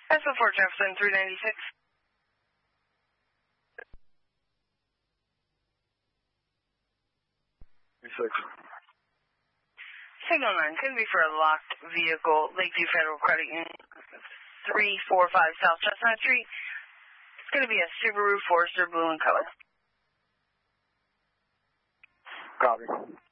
SO4 Jefferson 396. Signal 9, it's going to be for a locked vehicle, Lakeview Federal Credit Union, 345 South Chestnut Street. It's going to be a Subaru Forester blue in color. Copy.